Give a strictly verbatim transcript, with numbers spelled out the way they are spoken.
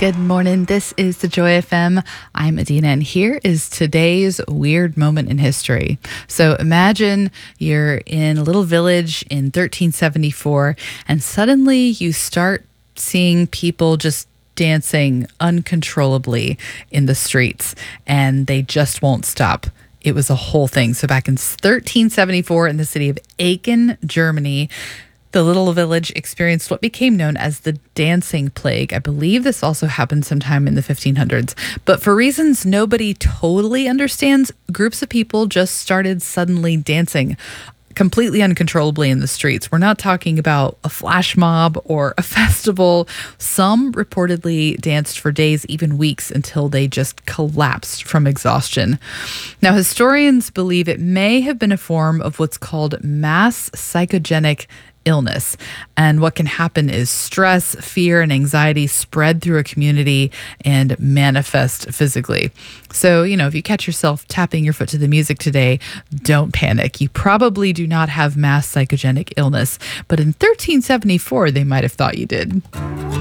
Good morning. This is the Joy F M. I'm Adina, and here is today's weird moment in history. So imagine you're in a little village in thirteen seventy-four, and suddenly you start seeing people just dancing uncontrollably in the streets, and they just won't stop. It was a whole thing. So back in thirteen seventy-four, in the city of Aachen, Germany, the little village experienced what became known as the dancing plague. I believe this also happened sometime in the fifteen hundreds. But for reasons nobody totally understands, groups of people just started suddenly dancing completely uncontrollably in the streets. We're not talking about a flash mob or a festival. Some reportedly danced for days, even weeks, until they just collapsed from exhaustion. Now, historians believe it may have been a form of what's called mass psychogenic illness. And what can happen is stress, fear, and anxiety spread through a community and manifest physically. So, you know, if you catch yourself tapping your foot to the music today, don't panic. You probably do not have mass psychogenic illness, but in thirteen seventy-four, they might have thought you did.